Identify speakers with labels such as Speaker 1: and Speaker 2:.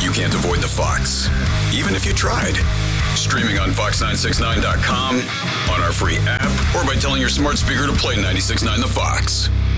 Speaker 1: You can't avoid the Fox, even if you tried. Streaming on Fox969.com, on our free app, or by telling your smart speaker to play 96.9 The Fox.